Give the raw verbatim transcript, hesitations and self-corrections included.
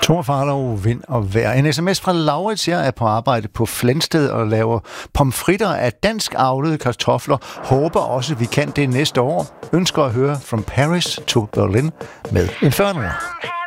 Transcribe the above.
Thor Farlov, vind og vejr. En sms fra Laurits her er på arbejde på Flensted og laver pomfritter af dansk avlede kartofler. Håber også, vi kan det næste år. Ønsker at høre From Paris to Berlin med Inferno.